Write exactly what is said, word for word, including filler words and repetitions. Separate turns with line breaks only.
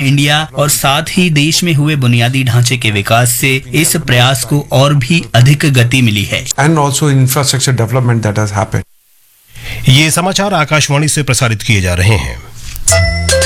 India और साथ ही देश में हुए बुनियादी ढांचे के विकास से इस प्रयास को और भी अधिक गति मिली है।
And also infrastructure development that has happened.
ये समाचार आकाशवाणी से प्रसारित किए जा रहे हैं।